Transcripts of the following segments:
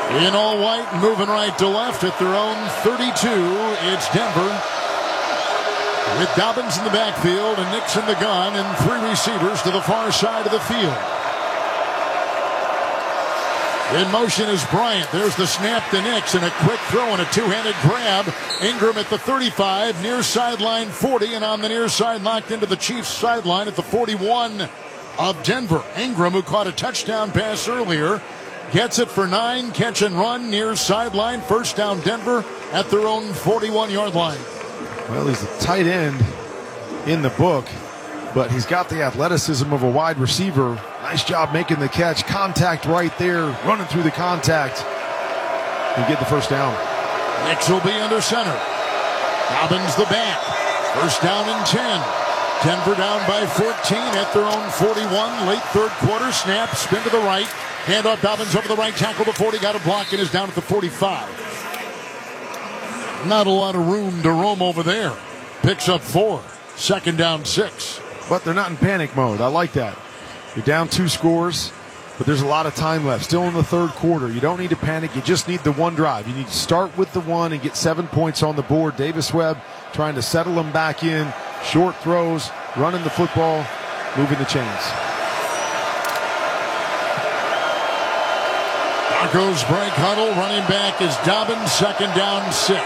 In all white, moving right to left at their own 32, it's Denver. With Dobbins in the backfield and Nix in the gun and three receivers to the far side of the field. In motion is Bryant. There's the snap to Nix and a quick throw and a two-handed grab. Ingram at the 35, near sideline 40, and on the near side locked into the Chiefs sideline at the 41 of Denver. Ingram, who caught a touchdown pass earlier, gets it for 9, catch and run near sideline. First down Denver at their own 41-yard line. Well, he's a tight end in the book, but he's got the athleticism of a wide receiver. Nice job making the catch. Contact right there, running through the contact. And get the first down. Nix will be under center. Dobbins the back. First down and 10. Denver down by 14 at their own 41. Late third quarter snap. Spin to the right. Handoff Dobbins over the right tackle to 40. Got a block and is down at the 45. Not a lot of room to roam over there. Picks up 4. Second down 6. But they're not in panic mode. I like that. You're down 2 scores, but there's a lot of time left. Still in the third quarter. You don't need to panic. You just need the one drive. You need to start with the one and get 7 points on the board. Davis Webb trying to settle them back in. Short throws, running the football, moving the chains. Broncos break huddle. Running back is Dobbins. Second down 6.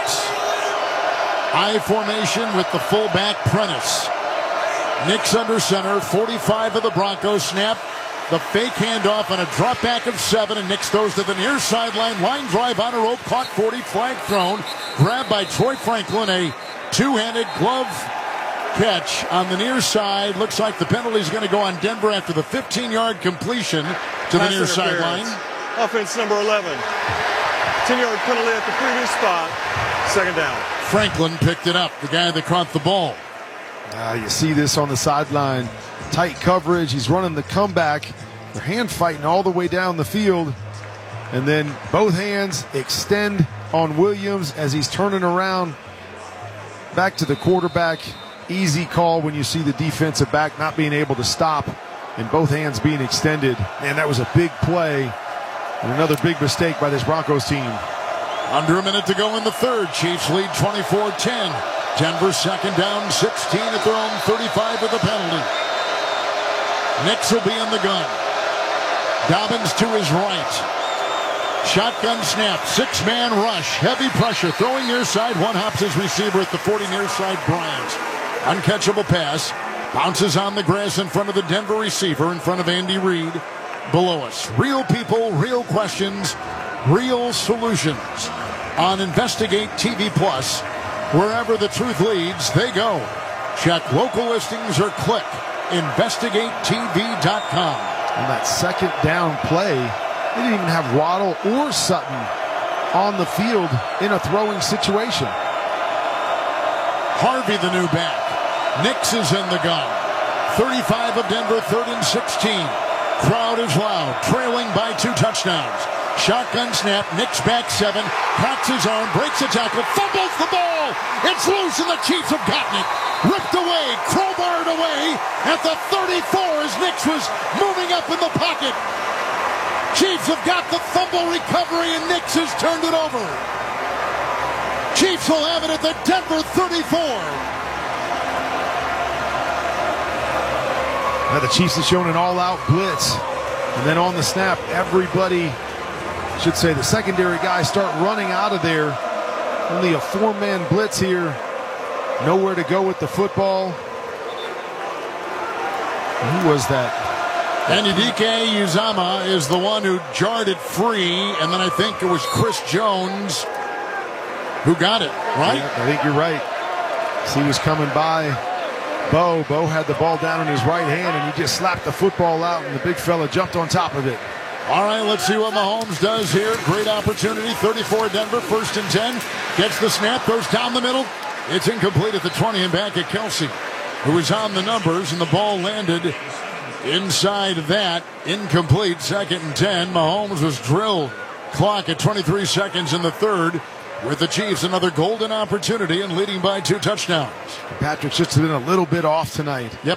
I formation with the fullback Prentice. Nix under center, 45 of the Broncos. Snap, the fake handoff and a drop back of 7, and Nix goes to the near sideline. Line drive on a rope, caught 40, flag thrown. Grabbed by Troy Franklin, a two-handed glove catch on the near side. Looks like the penalty is going to go on Denver after the 15-yard completion to the near sideline. Offense number 11. 10-yard penalty at the previous spot. Second down. Franklin picked it up, the guy that caught the ball. You see this on the sideline. Tight coverage. He's running the comeback. They're hand fighting all the way down the field. And then both hands extend on Williams as he's turning around back to the quarterback. Easy call when you see the defensive back not being able to stop and both hands being extended. Man, that was a big play and another big mistake by this Broncos team. Under a minute to go in the third. Chiefs lead 24-10. Denver second down 16 at their own 35 with a penalty. Nix will be in the gun. Dobbins to his right. Shotgun snap, 6-man rush, heavy pressure, throwing near side. One hops his receiver at the 40 near side, Bryant. Uncatchable pass, bounces on the grass in front of the Denver receiver, in front of Andy Reid. Below us, real people, real questions, real solutions. On Investigate TV Plus, wherever the truth leads, they go. Check local listings or click investigatetv.com. On that second down play, they didn't even have Waddle or Sutton on the field in a throwing situation. Harvey, the new back. Nix is in the gun. 35 of Denver, 3rd and 16. Crowd is loud, trailing by 2 touchdowns. Shotgun snap, Nix back 7, cracks his arm, breaks a tackle, fumbles the ball. It's loose and the Chiefs have gotten it. Ripped away, crowbarred away at the 34 as Nix was moving up in the pocket. Chiefs have got the fumble recovery and Nix has turned it over. Chiefs will have it at the Denver 34. Now the Chiefs have shown an all-out blitz. And then on the snap, everybody, should say the secondary guys, start running out of there. Only a 4-man blitz here. Nowhere to go with the football. Who was that? Enrique Uzama is the one who jarred it free, and then I think it was Chris Jones who got it, right? Yeah, I think you're right. So he was coming by Bo. Bo had the ball down in his right hand, and he just slapped the football out, and the big fella jumped on top of it. All right, let's see what Mahomes does here. Great opportunity. 34 Denver, 1st and 10. Gets the snap, goes down the middle. It's incomplete at the 20 and back at Kelsey, who is on the numbers, and the ball landed inside that. Incomplete, 2nd and 10. Mahomes was drilled. Clock at 23 seconds in the third. With the Chiefs, another golden opportunity and leading by 2 touchdowns. Patrick's just been a little bit off tonight. Yep.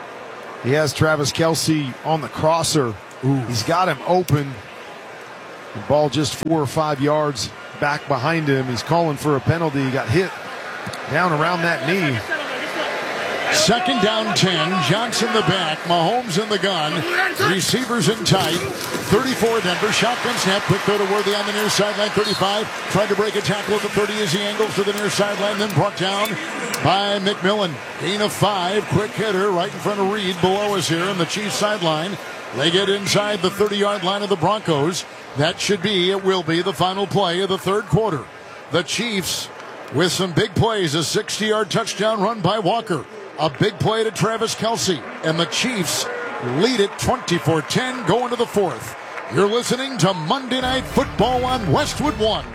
He has Travis Kelce on the crosser. He's got him open. The ball just 4 or 5 yards back behind him. He's calling for a penalty. He got hit down around that knee. Second down 10. Johnson the back. Mahomes in the gun. Receivers in tight. 34 Denver. Shotgun snap. Quick throw to Worthy on the near sideline. 35. Tried to break a tackle at the 30 as he angles to the near sideline. Then brought down by McMillan. Gain of 5. Quick hitter right in front of Reed below us here on the Chiefs sideline. They get inside the 30-yard line of the Broncos. That should be, it will be, the final play of the third quarter. The Chiefs with some big plays. A 60-yard touchdown run by Walker. A big play to Travis Kelce. And the Chiefs lead it 24-10 going to the fourth. You're listening to Monday Night Football on Westwood One.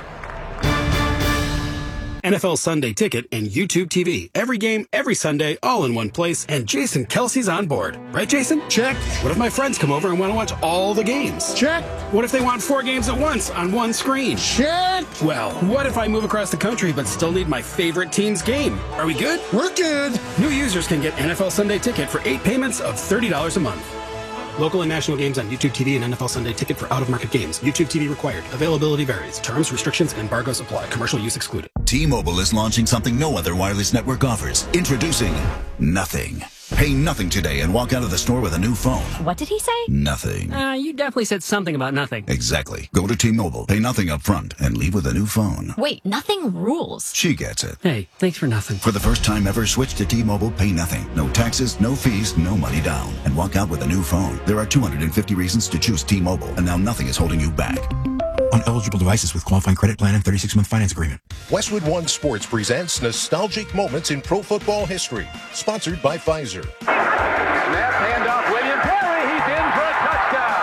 NFL Sunday Ticket and YouTube TV. Every game, every Sunday, all in one place. And Jason Kelce's on board. Right, Jason? Check. What if my friends come over and want to watch all the games? Check. What if they want 4 games at once on one screen? Check. Well, what if I move across the country but still need my favorite team's game? Are we good? We're good. New users can get NFL Sunday Ticket for 8 payments of $30 a month. Local and national games on YouTube TV and NFL Sunday Ticket for out-of-market games. YouTube TV required. Availability varies. Terms, restrictions, and embargoes apply. Commercial use excluded. T-Mobile is launching something no other wireless network offers. Introducing Nothing. Pay nothing today and walk out of the store with a new phone. What did he say? Nothing. You definitely said something about nothing. Exactly. Go to T-Mobile, pay nothing up front, and leave with a new phone. Wait, nothing rules. She gets it. Hey, thanks for nothing. For the first time ever, switch to T-Mobile, pay nothing. No taxes, no fees, no money down. And walk out with a new phone. There are 250 reasons to choose T-Mobile, and now nothing is holding you back. On eligible devices with qualifying credit plan and 36-month finance agreement. Westwood One Sports presents Nostalgic Moments in Pro Football History, sponsored by Pfizer. Snap, handoff, William Perry, he's in for a touchdown.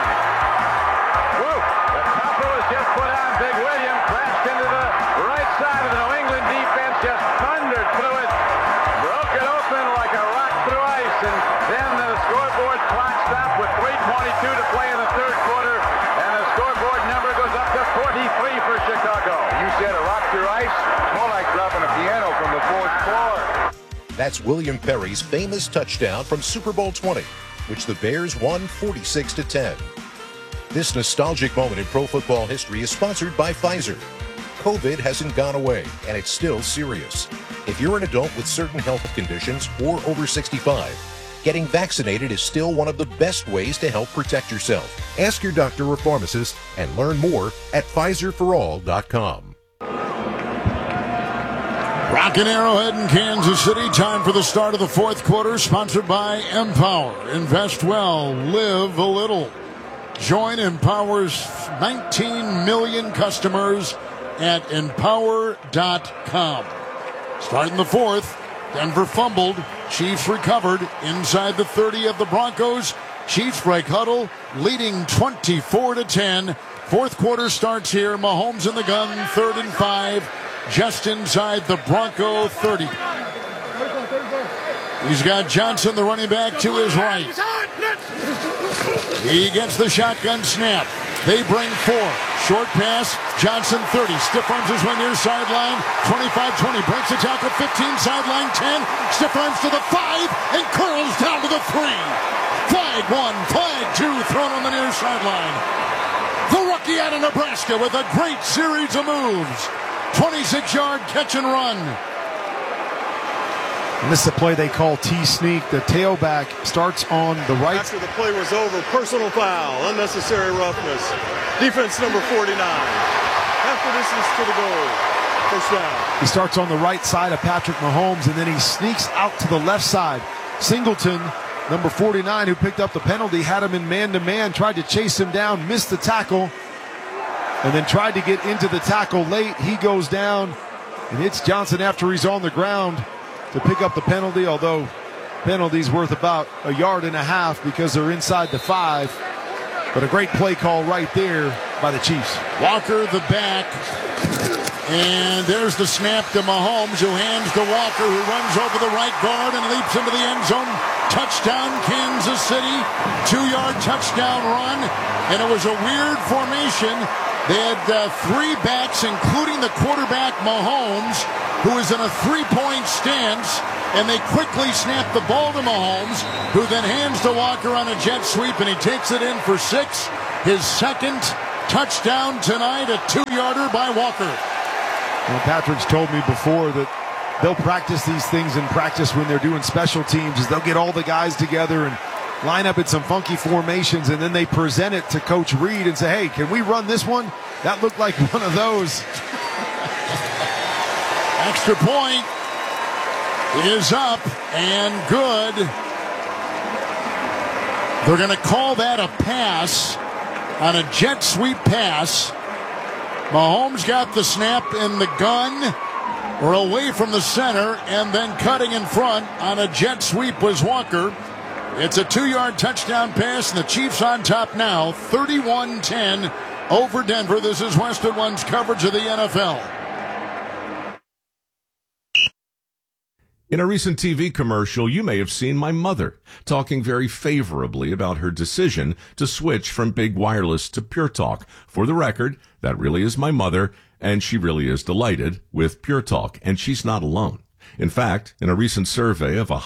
Whoa, the topper was just put on. Big William crashed into the right side of the New England defense, just thundered through it, broke it open like a rock through ice, and then the scoreboard clock stopped with 3:22 to play in the third quarter, and the scoreboard number goes up to 43 for Chicago. You said a rock through ice? More like dropping a piano from the fourth floor. That's William Perry's famous touchdown from Super Bowl 20, which the Bears won 46-10. This nostalgic moment in pro football history is sponsored by Pfizer. COVID hasn't gone away, and it's still serious. If you're an adult with certain health conditions or over 65, getting vaccinated is still one of the best ways to help protect yourself. Ask your doctor or pharmacist and learn more at PfizerForAll.com. Rockin' Arrowhead in Kansas City. Time for the start of the fourth quarter. Sponsored by Empower. Invest well. Live a little. Join Empower's 19 million customers at Empower.com. Starting the fourth. Denver fumbled. Chiefs recovered inside the 30 of the Broncos. Chiefs break huddle, leading 24-10. Fourth quarter starts here. Mahomes in the gun, 3rd and 5. Just inside the Bronco 30. He's got Johnson, the running back, to his right. He gets the shotgun snap. They bring 4. Short pass. Johnson 30. Stiff arms his way near sideline. 25-20. Breaks the tackle. 15. Sideline 10. Stiff arms to the 5 and curls down to the 3. Flag 1. Flag 2. Thrown on the near sideline. The rookie out of Nebraska with a great series of moves. 26-yard catch and run. And this is a play they call T-sneak. The tailback starts on the right. After the play was over, personal foul, unnecessary roughness. Defense number 49. Half the distance to the goal. First down. He starts on the right side of Patrick Mahomes, and then he sneaks out to the left side. Singleton, number 49, who picked up the penalty, had him in man-to-man, tried to chase him down, missed the tackle, and then tried to get into the tackle late. He goes down and hits Johnson after he's on the ground to pick up the penalty, although penalty's worth about 1.5 yards because they're inside the 5. But a great play call right there by the Chiefs. Walker the back. And there's the snap to Mahomes, who hands to Walker, who runs over the right guard and leaps into the end zone. Touchdown, Kansas City. 2-yard touchdown run. And it was a weird formation. They had 3 backs, including the quarterback, Mahomes, who is in a 3-point stance, and they quickly snap the ball to Mahomes, who then hands to Walker on a jet sweep, and he takes it in for 6, his second touchdown tonight, a 2-yarder by Walker. Well, Patrick's told me before that they'll practice these things in practice when they're doing special teams, is they'll get all the guys together and line up in some funky formations, and then they present it to Coach Reed and say, hey, can we run this one? That looked like one of those. Extra point is up and good. They're going to call that a pass on a jet sweep pass. Mahomes got the snap in the gun or away from the center, and then cutting in front on a jet sweep was Walker. It's a 2-yard touchdown pass, and the Chiefs on top now, 31-10 over Denver. This is Western One's coverage of the NFL. In a recent TV commercial, you may have seen my mother talking very favorably about her decision to switch from big wireless to Pure Talk. For the record, that really is my mother, and she really is delighted with Pure Talk, and she's not alone. In fact, in a recent survey of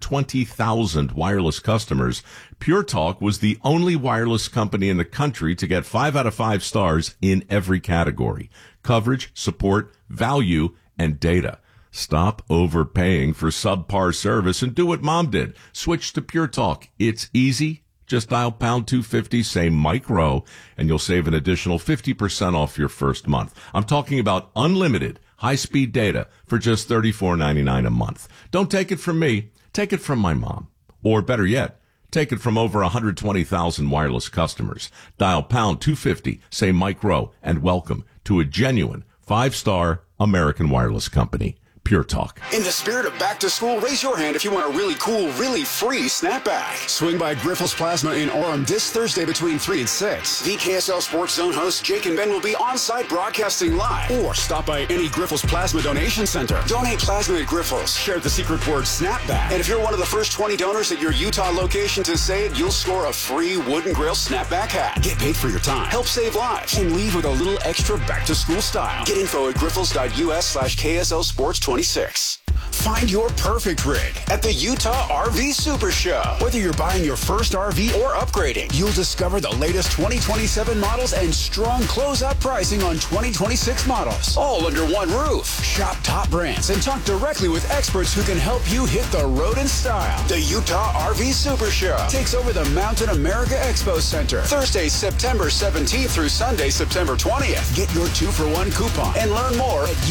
120,000 wireless customers, Pure Talk was the only wireless company in the country to get 5 out of 5 stars in every category: coverage, support, value, and data. Stop overpaying for subpar service and do what Mom did. Switch to Pure Talk. It's easy. Just dial pound 250, say Mike Rowe, and you'll save an additional 50% off your first month. I'm talking about unlimited high-speed data for just $34.99 a month. Don't take it from me. Take it from my mom. Or better yet, take it from over 120,000 wireless customers. Dial pound 250, say Mike Rowe, and welcome to a genuine 5-star American wireless company. Pure Talk. In the spirit of back to school, raise your hand if you want a really cool, really free snapback. Swing by Grifols Plasma in Orem this Thursday between 3 and 6. The KSL Sports Zone hosts Jake and Ben will be on site broadcasting live. Or stop by any Grifols Plasma donation center. Donate plasma at Grifols. Share the secret word snapback. And if you're one of the first 20 donors at your Utah location to say it, you'll score a free wooden grill snapback hat. Get paid for your time. Help save lives. And leave with a little extra back to school style. Get info at grifols.us/KSL Sports 26. Find your perfect rig at the Utah RV Super Show. Whether you're buying your first RV or upgrading, you'll discover the latest 2027 models and strong closeout pricing on 2026 models, all under one roof. Shop top brands and talk directly with experts who can help you hit the road in style. The Utah RV Super Show takes over the Mountain America Expo Center Thursday, September 17th through Sunday, September 20th. Get your 2-for-1 coupon and learn more at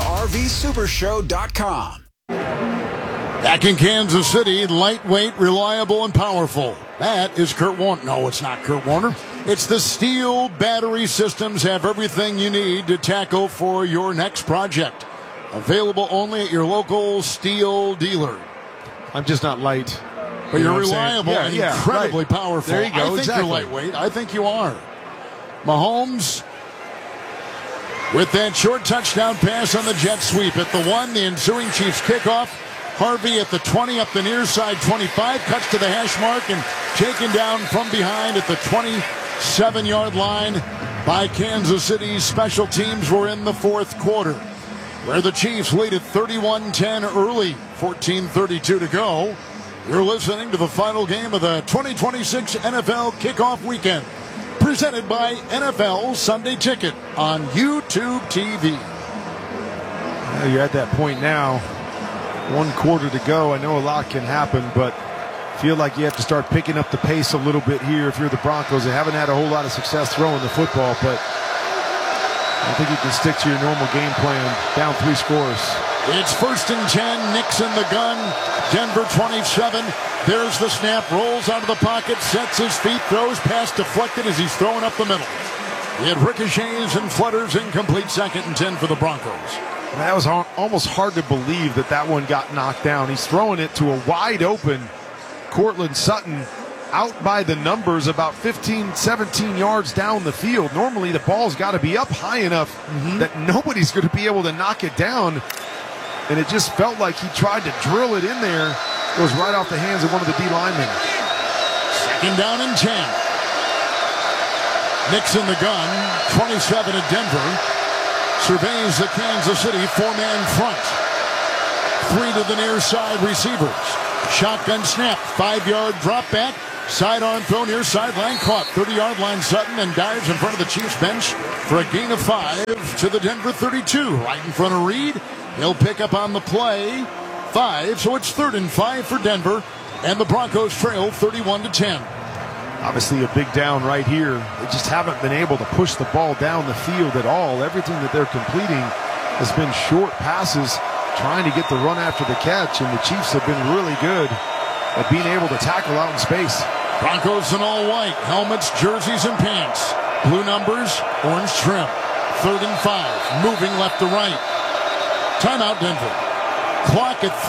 UtahRVSupershow.com. Back in Kansas City, lightweight, reliable, and powerful. That is Kurt Warner. No, it's not Kurt Warner. It's the Steel Battery Systems. Have everything you need to tackle for your next project. Available only at your local steel dealer. I'm just not light. But you're reliable and incredibly powerful. There you go. I think you're lightweight. I think you are. Mahomes with that short touchdown pass on the jet sweep at the 1, the ensuing Chiefs kickoff. Harvey at the 20, up the near side 25, cuts to the hash mark and taken down from behind at the 27-yard line by Kansas City. Special teams were in the fourth quarter, where the Chiefs lead at 31-10 early, 14:32 to go. You're listening to the final game of the 2026 NFL kickoff weekend, presented by NFL Sunday Ticket on YouTube TV. You're at that point now. 1 quarter to go. I know a lot can happen, but feel like you have to start picking up the pace a little bit here if you're the Broncos. They haven't had a whole lot of success throwing the football, but I think you can stick to your normal game plan. Down 3 scores. It's 1st and 10. Knicks in the gun. Denver 27. There's the snap. Rolls out of the pocket. Sets his feet. Throws. Pass deflected as he's throwing up the middle. He had ricochets and flutters. Incomplete. 2nd and 10 for the Broncos. That was almost hard to believe that one got knocked down. He's throwing it to a wide open Cortland Sutton out by the numbers about 15, 17 yards down the field. Normally the ball's got to be up high enough that nobody's going to be able to knock it down. And it just felt like he tried to drill it in there. It goes right off the hands of one of the D linemen. 2nd down and 10. Knicks in the gun. 27 at Denver. Surveys the Kansas City 4-man front. 3 to the near side receivers. Shotgun snap. 5-yard drop back. Sidearm throw near sideline, caught. 30-yard line Sutton, and dives in front of the Chiefs bench for a gain of 5 to the Denver 32. Right in front of Reed. He'll pick up on the play. 5, so it's 3rd and 5 for Denver, and the Broncos trail 31-10. Obviously a big down right here. They just haven't been able to push the ball down the field at all. Everything that they're completing has been short passes, trying to get the run after the catch, and the Chiefs have been really good at being able to tackle out in space. Broncos in all white, helmets, jerseys, and pants. Blue numbers, orange trim. 3rd and 5, moving left to right. Timeout, Denver. Clock at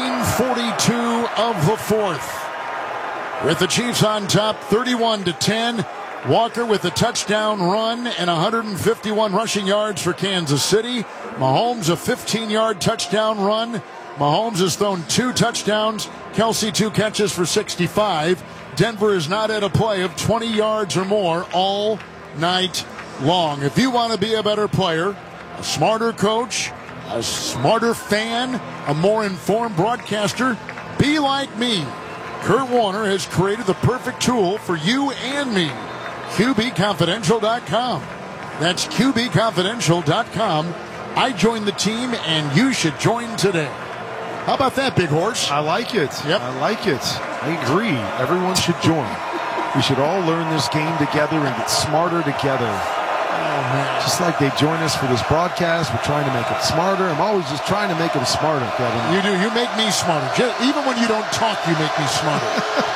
13:42 of the 4th. With the Chiefs on top, 31-10. Walker with a touchdown run and 151 rushing yards for Kansas City. Mahomes a 15-yard touchdown run. Mahomes has thrown 2 touchdowns. Kelsey 2 catches for 65. Denver is not at a play of 20 yards or more all night long. If you want to be a better player, a smarter coach, a smarter fan, a more informed broadcaster, be like me. Kurt Warner has created the perfect tool for you and me. QBConfidential.com. That's QBConfidential.com. I joined the team, and you should join today. How about that, Big Horse? I like it. Yep. I like it. I agree. Everyone should join. We should all learn this game together and get smarter together. Oh, man. Just like they join us for this broadcast, we're trying to make it smarter. I'm always just trying to make them smarter, Kevin. You do. You make me smarter. Even when you don't talk, you make me smarter.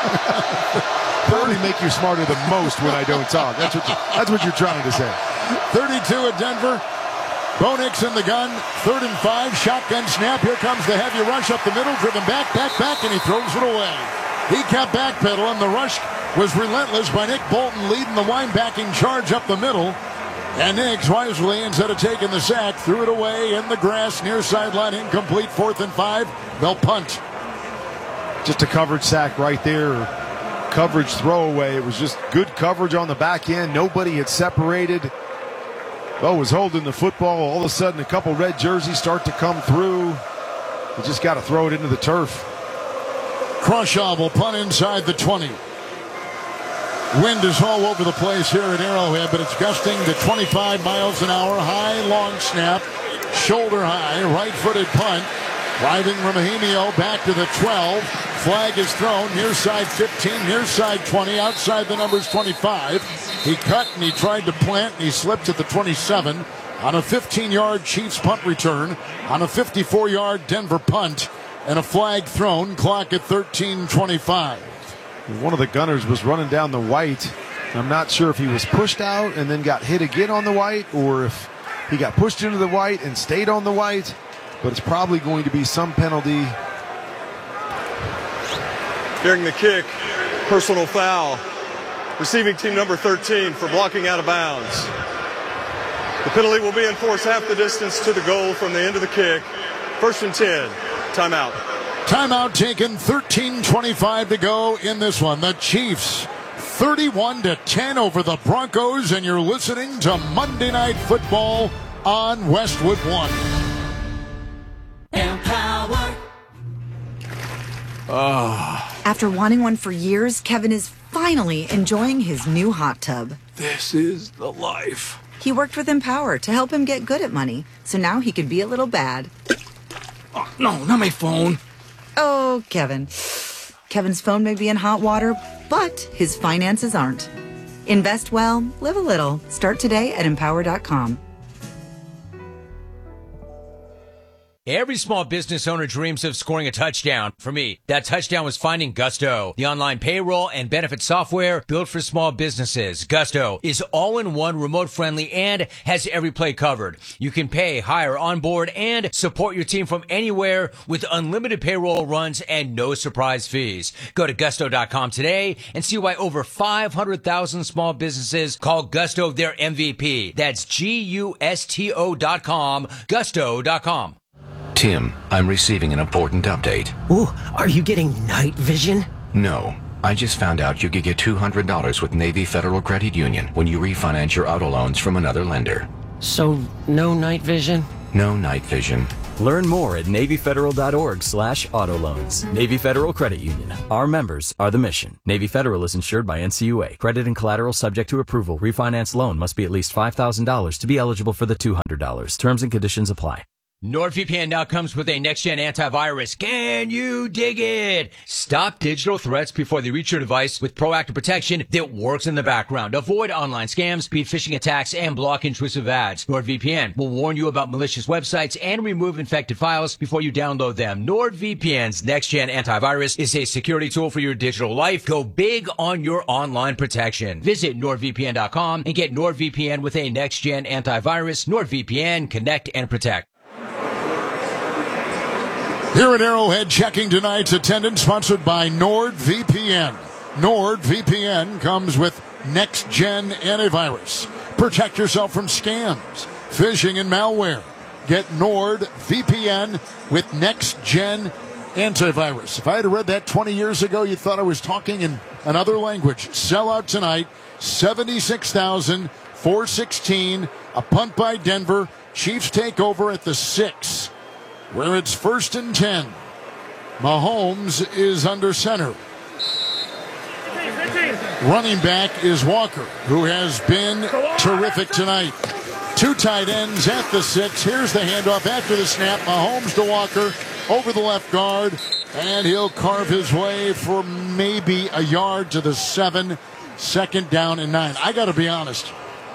Probably make you smarter the most when I don't talk. That's what you're trying to say. 32 at Denver. Bo Nix in the gun. 3rd and 5. Shotgun snap. Here comes the heavy rush up the middle. Driven back, and he throws it away. He kept backpedaling. The rush was relentless by Nick Bolton, leading the linebacking charge up the middle. And Nix wisely, instead of taking the sack, threw it away in the grass near sideline, incomplete. 4th and 5. They'll punt. Just a coverage sack right there. Coverage throwaway. It was just good coverage on the back end. Nobody had separated. Bo was holding the football. All of a sudden, a couple red jerseys start to come through. You just got to throw it into the turf. Croshaw will punt inside the 20. Wind is all over the place here at Arrowhead, but it's gusting to 25 miles an hour. High, long snap, shoulder high, right-footed punt. Driving Remigio back to the 12. Flag is thrown near side 15, near side 20, outside the numbers 25. He cut and he tried to plant and he slipped at the 27 on a 15-yard Chiefs punt return, on a 54-yard Denver punt, and a flag thrown. Clock at 13:25. One of the gunners was running down the white. I'm not sure if he was pushed out and then got hit again on the white, or if he got pushed into the white and stayed on the white, but it's probably going to be some penalty. During the kick, personal foul. Receiving team number 13 for blocking out of bounds. The penalty will be enforced half the distance to the goal from the end of the kick. 1st and 10. Timeout. Timeout taken, 13:25 to go in this one. The Chiefs 31-10 over the Broncos, and you're listening to Monday Night Football on Westwood One. Empower. After wanting one for years, Kevin is finally enjoying his new hot tub. This is the life. He worked with Empower to help him get good at money, so now he can be a little bad. Oh, no, not my phone. Oh, Kevin. Kevin's phone may be in hot water, but his finances aren't. Invest well, live a little. Start today at Empower.com. Every small business owner dreams of scoring a touchdown. For me, that touchdown was finding Gusto, the online payroll and benefit software built for small businesses. Gusto is all-in-one, remote-friendly, and has every play covered. You can pay, hire, onboard, and support your team from anywhere with unlimited payroll runs and no surprise fees. Go to Gusto.com today and see why over 500,000 small businesses call Gusto their MVP. That's Gusto.com, Gusto.com. Tim, I'm receiving an important update. Ooh, are you getting night vision? No. I just found out you could get $200 with Navy Federal Credit Union when you refinance your auto loans from another lender. So, no night vision? No night vision. Learn more at NavyFederal.org/auto loans. Navy Federal Credit Union. Our members are the mission. Navy Federal is insured by NCUA. Credit and collateral subject to approval. Refinance loan must be at least $5,000 to be eligible for the $200. Terms and conditions apply. NordVPN now comes with a next-gen antivirus. Can you dig it? Stop digital threats before they reach your device with proactive protection that works in the background. Avoid online scams, beat phishing attacks, and block intrusive ads. NordVPN will warn you about malicious websites and remove infected files before you download them. NordVPN's next-gen antivirus is a security tool for your digital life. Go big on your online protection. Visit NordVPN.com and get NordVPN with a next-gen antivirus. NordVPN, connect and protect. Here at Arrowhead, checking tonight's attendance, sponsored by NordVPN. NordVPN comes with next-gen antivirus. Protect yourself from scams, phishing, and malware. Get NordVPN with next-gen antivirus. If I had read that 20 years ago, you thought I was talking in another language. Sell out tonight, 76,416. A punt by Denver. Chiefs take over at the 6. Where it's 1st and 10. Mahomes is under center. Running back is Walker, who has been terrific tonight. 2 tight ends at the 6. Here's the handoff after the snap. Mahomes to Walker over the left guard, and he'll carve his way for maybe a yard to the 7. 2nd down and 9. I got to be honest.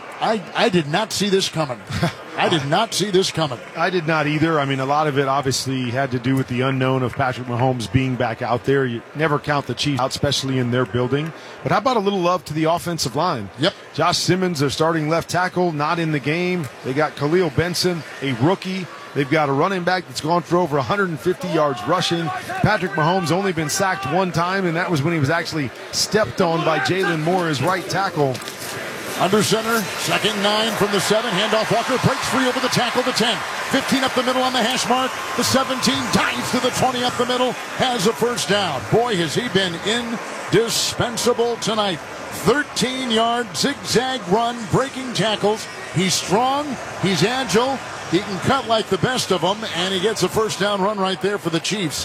I did not see this coming. I did not see this coming. I did not either. I mean, a lot of it obviously had to do with the unknown of Patrick Mahomes being back out there. You never count the Chiefs out, especially in their building. But how about a little love to the offensive line? Yep. Josh Simmons, their starting left tackle, not in the game. They got Khalil Benson, a rookie. They've got a running back that's gone for over 150 yards rushing. Patrick Mahomes only been sacked 1 time, and that was when he was actually stepped on by Jalen Moore, his right tackle. Under center, 2nd and 9 from the 7. Handoff, Walker breaks free over the tackle, the 10. 15 up the middle on the hash mark. The 17 dives to the 20 up the middle, has a 1st down. Boy, has he been indispensable tonight. 13-yard zigzag run, breaking tackles. He's strong, he's agile, he can cut like the best of them, and he gets a 1st down run right there for the Chiefs.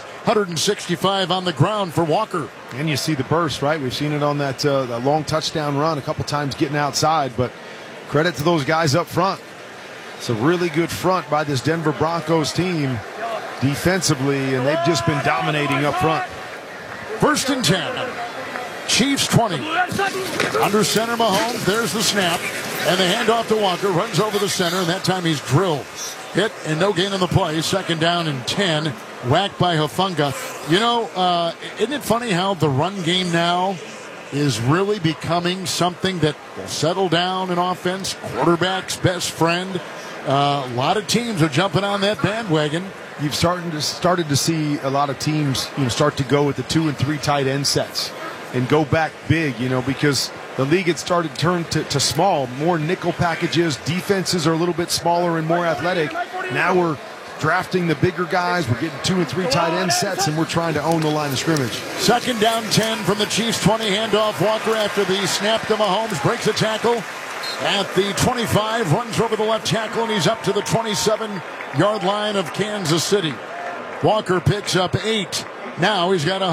165 on the ground for Walker. And you see the burst, right? We've seen it on that long touchdown run a couple times getting outside, but credit to those guys up front. It's a really good front by this Denver Broncos team defensively, and they've just been dominating up front. 1st and 10. Chiefs 20. Under center, Mahomes. There's the snap. And the handoff to Walker. Runs over the center, and that time he's drilled. Hit and no gain on the play. 2nd down and 10. Whacked by Hufanga. You know, isn't it funny how the run game now is really becoming something that will settle down in offense? Quarterback's best friend. A lot of teams are jumping on that bandwagon. You've started to see a lot of teams start to go with the 2 and 3 tight end sets and go back big, because the league had started to turn to small, more nickel packages. Defenses are a little bit smaller and more athletic. Now we're drafting the bigger guys. We're getting 2 and 3 tight end sets, and we're trying to own the line of scrimmage. 2nd down 10 from the Chiefs 20. Handoff Walker after the snap to Mahomes. Breaks a tackle at the 25. Runs over the left tackle, and he's up to the 27-yard line of Kansas City. Walker picks up 8. Now he's got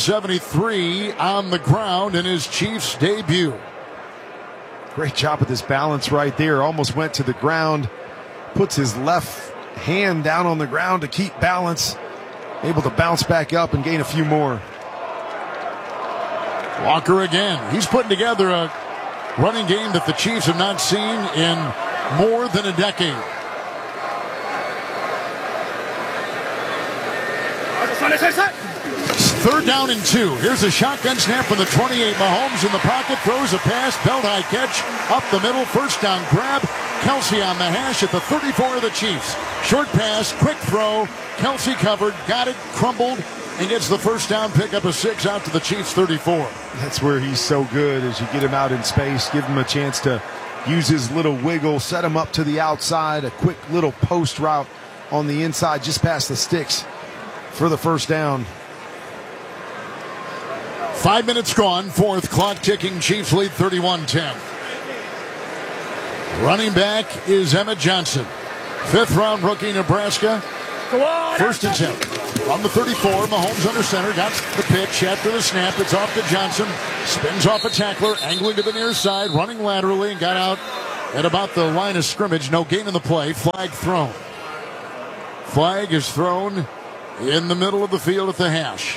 173 on the ground in his Chiefs debut. Great job with this balance right there. Almost went to the ground. Puts his left hand down on the ground to keep balance. Able to bounce back up and gain a few more. Walker again. He's putting together a running game that the Chiefs have not seen in more than a decade. Third down and 2. Here's a shotgun snap from the 28. Mahomes in the pocket, throws a pass, belt high catch, up the middle, 1st down grab. Kelsey on the hash at the 34 of the Chiefs. Short pass, quick throw. Kelsey covered, got it, crumbled, and gets the 1st down, pick up a 6 out to the Chiefs 34. That's where he's so good, as you get him out in space, give him a chance to use his little wiggle, set him up to the outside, a quick little post route on the inside, just past the sticks for the 1st down. 5 minutes gone, 4th, clock ticking, Chiefs lead 31-10. Running back is Emmett Johnson. 5th round rookie, Nebraska. First and 10. On the 34, Mahomes under center. Got the pitch after the snap. It's off to Johnson. Spins off a tackler, angling to the near side, running laterally, and got out at about the line of scrimmage. No gain in the play. Flag thrown. Flag is thrown in the middle of the field at the hash.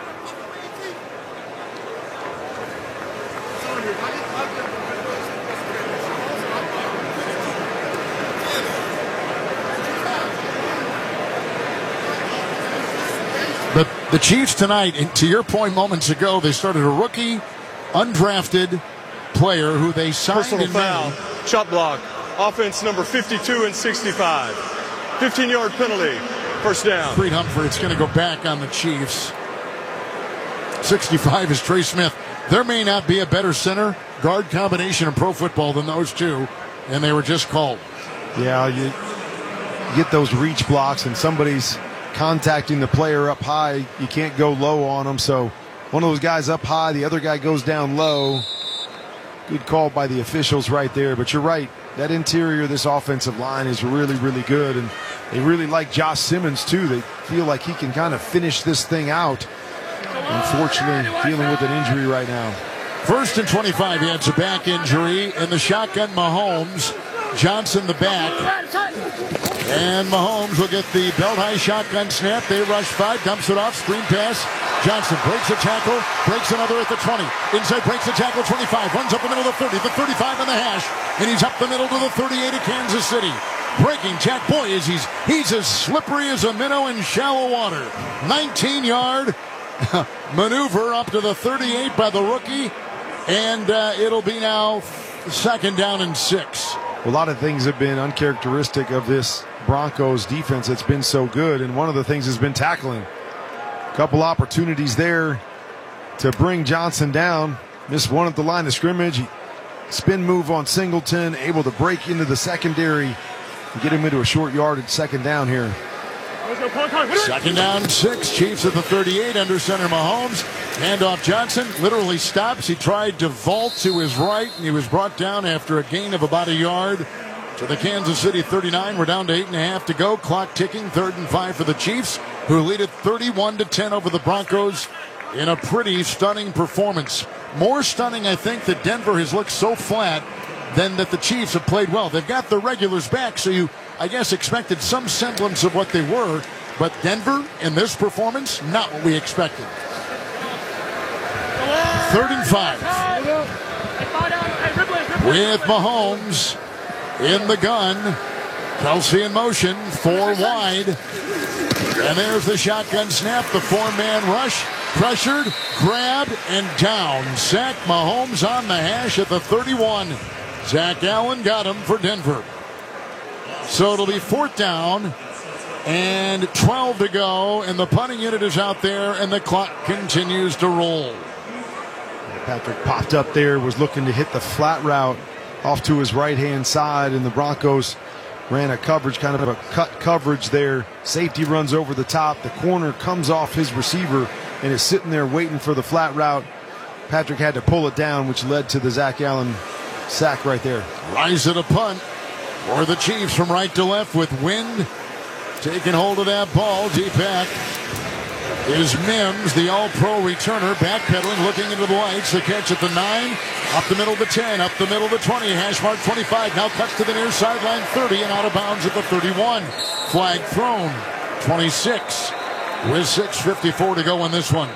The Chiefs tonight, and to your point moments ago, they started a rookie, undrafted player who they signed. Personal foul, shot block, offense number 52 and 65. 15-yard penalty, first down. Creed Humphrey, it's going to go back on the Chiefs. 65 is Trey Smith. There may not be a better center guard combination in pro football than those two, and they were just called. Yeah, you get those reach blocks and somebody's contacting the player up high, you can't go low on them. So one of those guys up high, the other guy goes down low. Good call by the officials right there. But you're right, that interior of this offensive line is really, really good. And they really like Josh Simmons, too. They feel like he can kind of finish this thing out. Unfortunately, dealing with an injury right now. First and 25, he has a back injury. In the shotgun, Mahomes. Johnson the back. And Mahomes will get the belt-high shotgun snap. They rush 5, dumps it off, screen pass. Johnson breaks a tackle, breaks another at the 20. Inside breaks the tackle, 25, runs up the middle of the 30, the 35 on the hash, and he's up the middle to the 38 of Kansas City. Breaking tack, boy, he's as slippery as a minnow in shallow water. 19-yard maneuver up to the 38 by the rookie, and it'll be now second down and 6. A lot of things have been uncharacteristic of this Broncos defense that's been so good, and one of the things has been tackling. A couple opportunities there to bring Johnson down. Missed one at the line of scrimmage. Spin move on Singleton, able to break into the secondary and get him into a short yardage second down here. Second down 6. Chiefs at the 38 under center Mahomes. Handoff Johnson literally stops. He tried to vault to his right, and he was brought down after a gain of about a yard to the Kansas City 39. We're down to 8.5 to go. Clock ticking. 3rd and 5 for the Chiefs, who lead it 31-10 over the Broncos in a pretty stunning performance. More stunning, I think, that Denver has looked so flat than that the Chiefs have played well. They've got the regulars back, so you, I guess, expected some semblance of what they were. But Denver, in this performance, not what we expected. 3rd and 5. With Mahomes in the gun. Kelsey in motion, 4 wide. And there's the shotgun snap, the 4-man rush. Pressured, grabbed, and down. Sack Mahomes on the hash at the 31. Zach Allen got him for Denver. So it'll be 4th down and 12 to go, and the punting unit is out there, and the clock continues to roll. Patrick popped up there, was looking to hit the flat route off to his right-hand side, and the Broncos ran a coverage, kind of a cut coverage there. Safety runs over the top. The corner comes off his receiver and is sitting there waiting for the flat route. Patrick had to pull it down, which led to the Zach Allen sack right there. Rise at a punt for the Chiefs from right to left with Wind taking hold of that ball. Deep back is Mims, the all-pro returner, backpedaling, looking into the lights. The catch at the 9, up the middle of the 10, up the middle of the 20, hash mark 25, now cuts to the near sideline 30 and out of bounds at the 31. Flag thrown, 26 with 6:54 to go in this one.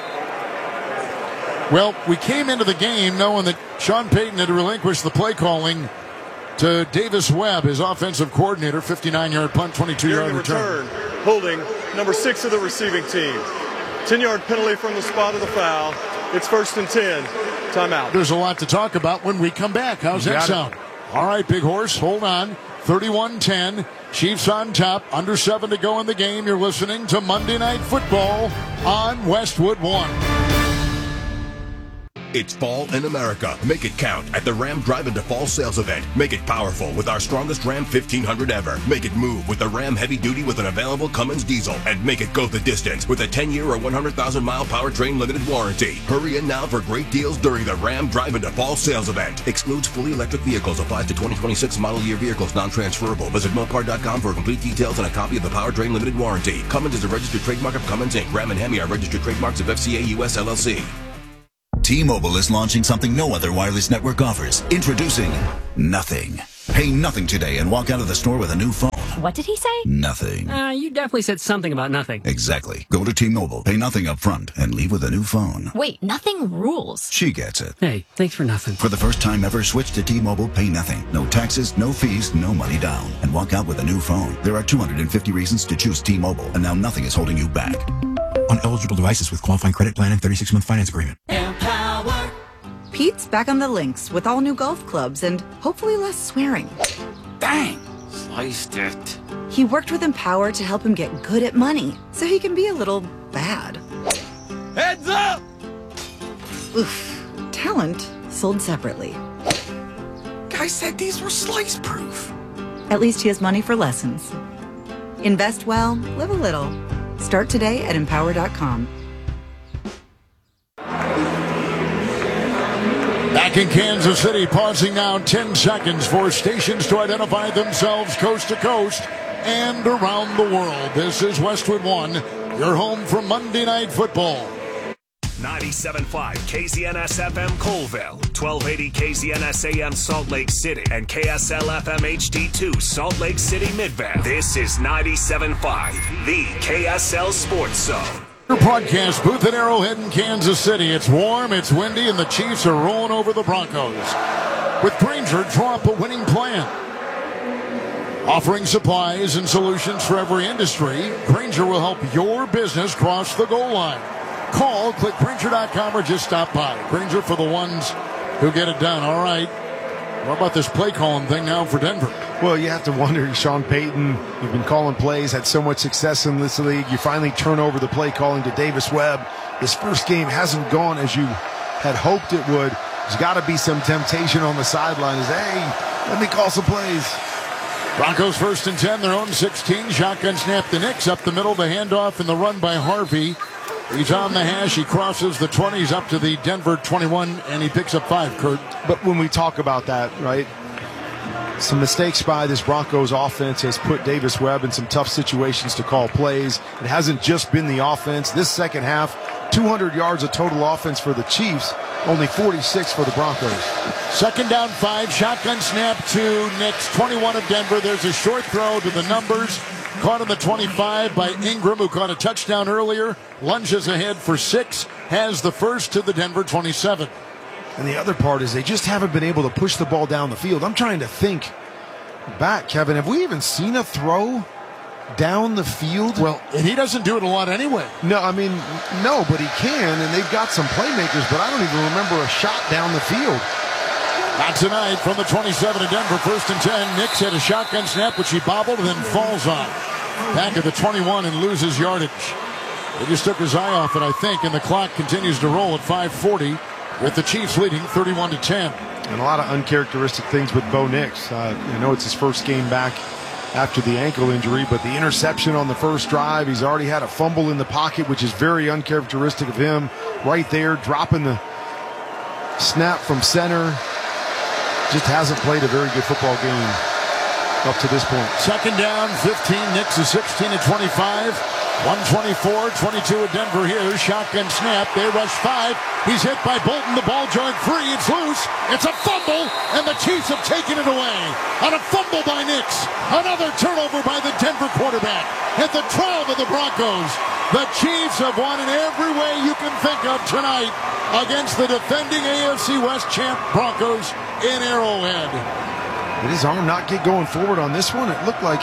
Well, we came into the game knowing that Sean Payton had relinquished the play calling to Davis Webb, his offensive coordinator. 59-yard punt, 22-yard return. Holding number 6 of the receiving team. 10-yard penalty from the spot of the foul. It's 1st and 10. Timeout. There's a lot to talk about when we come back. How's that sound? All right, Big Horse, hold on. 31-10. Chiefs on top. Under 7 to go in the game. You're listening to Monday Night Football on Westwood One. It's fall in America. Make it count at the Ram Drive Into Fall sales event. Make it powerful with our strongest Ram 1500 ever. Make it move with the Ram Heavy Duty with an available Cummins diesel. And make it go the distance with a 10-year or 100,000-mile powertrain limited warranty. Hurry in now for great deals during the Ram Drive Into Fall sales event. Excludes fully electric vehicles. Applies to 2026 model year vehicles. Non-transferable. Visit Mopar.com for complete details and a copy of the powertrain limited warranty. Cummins is a registered trademark of Cummins Inc. Ram and Hemi are registered trademarks of FCA US LLC. T-Mobile is launching something no other wireless network offers. Introducing Nothing. Pay nothing today and walk out of the store with a new phone. What did he say? Nothing. You definitely said something about nothing. Exactly. Go to T-Mobile, pay nothing up front, and leave with a new phone. Wait, nothing rules. She gets it. Hey, thanks for nothing. For the first time ever, switch to T-Mobile, pay nothing. No taxes, no fees, no money down. And walk out with a new phone. There are 250 reasons to choose T-Mobile, and now nothing is holding you back. On eligible devices with qualifying credit plan and 36-month finance agreement. Empower. Pete's back on the links with all new golf clubs and hopefully less swearing. Dang! Sliced it. He worked with Empower to help him get good at money so he can be a little bad. Heads up! Oof. Talent sold separately. Guy said these were slice proof. At least he has money for lessons. Invest well, live a little. Start today at Empower.com. Back in Kansas City, pausing now 10 seconds for stations to identify themselves coast to coast and around the world. This is Westwood One, your home for Monday Night Football. 97.5 KZNS FM Colville, 1280 KZNS AM Salt Lake City, and KSL FM HD2 Salt Lake City Midvale. This is 97.5, the KSL Sports Zone. Your broadcast booth at Arrowhead in Kansas City. It's warm, it's windy, and the Chiefs are rolling over the Broncos. With Grainger, draw up a winning plan. Offering supplies and solutions for every industry, Grainger will help your business cross the goal line. Call, click Grainger.com, or just stop by. Grainger for the ones who get it done. All right. What about this play calling thing now for Denver? Well, you have to wonder, Sean Payton, you've been calling plays, had so much success in this league. You finally turn over the play calling to Davis Webb. His first game hasn't gone as you had hoped it would. There's got to be some temptation on the sideline. Hey, let me call some plays. Broncos 1st and 10, their own 16. Shotgun snap the Knicks up the middle. The handoff and the run by Harvey. He's on the hash. He crosses the 20s up to the Denver 21, and he picks up 5, Kurt. But when we talk about that, right, some mistakes by this Broncos offense has put Davis Webb in some tough situations to call plays. It hasn't just been the offense. This second half, 200 yards of total offense for the Chiefs, only 46 for the Broncos. 2nd down 5, shotgun snap to Knicks, 21 of Denver. There's a short throw to the numbers. Caught on the 25 by Ingram, who caught a touchdown earlier. Lunges ahead for 6. Has the first to the Denver 27. And the other part is they just haven't been able to push the ball down the field. I'm trying to think back, Kevin. Have we even seen a throw down the field? Well, and he doesn't do it a lot anyway. No, I mean, no, but he can, and they've got some playmakers, but I don't even remember a shot down the field. Not tonight from the 27 of Denver, 1st and 10. Knicks had a shotgun snap, which he bobbled and then falls on. Back at the 21 and loses yardage. He just took his eye off it, I think, and the clock continues to roll at 5:40 with the Chiefs leading 31-10. And a lot of uncharacteristic things with Bo Nix. I know it's his first game back after the ankle injury, but the interception on the first drive, he's already had a fumble in the pocket, which is very uncharacteristic of him. Right there, dropping the snap from center. Just hasn't played a very good football game up to this point. 2nd down, 15. Knicks is 16 at 25. 124-22 at Denver here. Shotgun snap. They rush 5. He's hit by Bolton. The ball jarred free. It's loose. It's a fumble, and the Chiefs have taken it away. On a fumble by Knicks. Another turnover by the Denver quarterback. At the 12 of the Broncos. The Chiefs have won in every way you can think of tonight against the defending AFC West champ Broncos in Arrowhead. Did his arm not get going forward on this one? It looked like,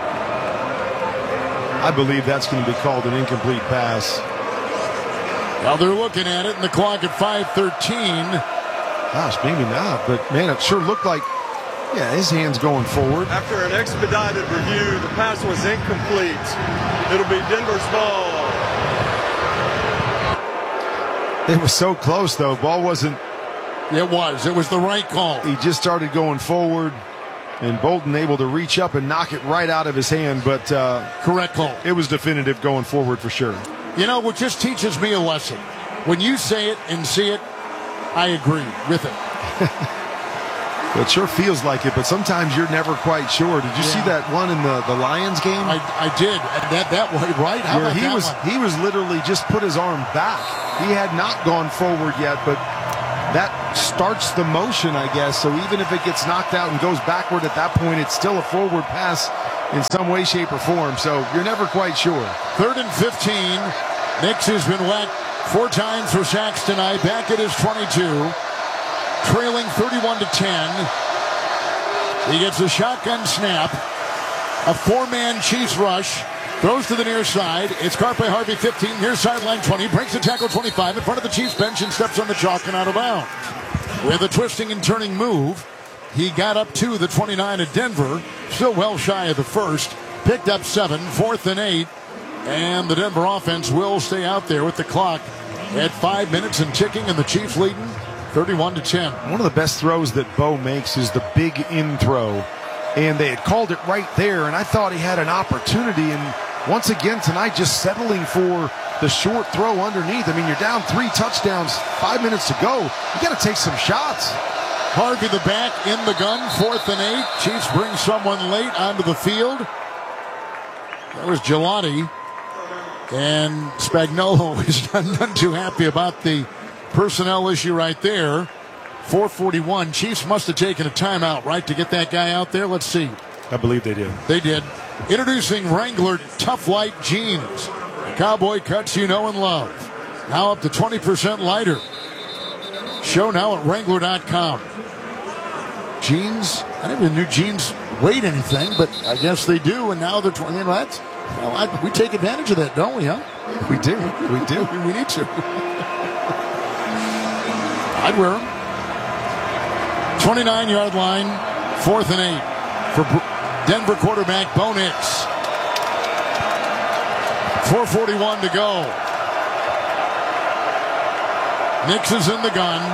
I believe that's going to be called an incomplete pass. Well, they're looking at it, and the clock at 5:13. Gosh, maybe not, but man, it sure looked like, yeah, his hand's going forward. After an expedited review, the pass was incomplete. It'll be Denver's ball. It was so close, though. Ball wasn't. It was the right call. He just started going forward, and Bolton able to reach up and knock it right out of his hand, but correct call. It was definitive going forward for sure. You know, what just teaches me a lesson. When you say it and see it, I agree with it. It sure feels like it, but sometimes you're never quite sure. Did you see that one in the Lions game? I did. That way, right? How about he that was one? He was literally just put his arm back. He had not gone forward yet, but that starts the motion, I guess. So even if it gets knocked out and goes backward at that point, it's still a forward pass in some way, shape, or form. So you're never quite sure. 3rd and 15. Nix has been whacked 4 times for sacks tonight. Back at his 22. Trailing 31-10. He gets a shotgun snap. A 4-man Chiefs rush. Throws to the near side. It's caught by Harvey, 15. Near sideline, 20. Breaks the tackle, 25. In front of the Chiefs bench and steps on the chalk and out of bounds. With a twisting and turning move, he got up to the 29 at Denver. Still well shy of the first. Picked up 7. 4th and 8. And the Denver offense will stay out there with the clock at 5 minutes and ticking, and the Chiefs leading 31-10. One of the best throws that Bo makes is the big in throw. And they had called it right there, and I thought he had an opportunity. And once again tonight, just settling for the short throw underneath. I mean, you're down 3 touchdowns, 5 minutes to go. You got to take some shots. Harvey the back in the gun, 4th and 8. Chiefs bring someone late onto the field. That was Gelati. And Spagnuolo is none too happy about the personnel issue right there. 4:41. Chiefs must have taken a timeout, right, to get that guy out there. Let's see. I believe they did. They did. Introducing Wrangler Tough Light Jeans. Cowboy cuts you know and love. Now up to 20% lighter. Show now at Wrangler.com. Jeans. I never knew jeans weighed anything, but I guess they do. And now they're 20. You know, we take advantage of that, don't we, huh? We do. We do. We need to. I'd wear them. 29-yard line, 4th and 8 for Denver quarterback Bo Nix. 4:41 to go. Nix is in the gun.